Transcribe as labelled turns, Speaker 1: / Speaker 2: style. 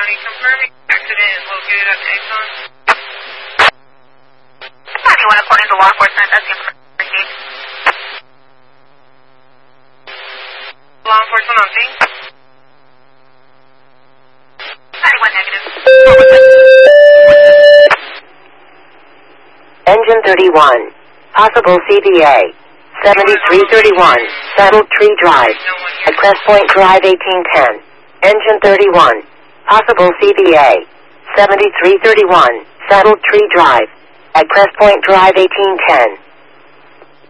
Speaker 1: County, confirming accident is located at Exxon.
Speaker 2: 91 according to law enforcement, that's the information.
Speaker 1: Law enforcement on scene.
Speaker 2: 91 negative.
Speaker 3: Engine 31. Possible CBA. 7331. Saddle Tree Drive. At Crest Point Drive 1810. Engine 31. Possible CBA. 7331. Saddle Tree Drive. At Crest Point Drive 1810.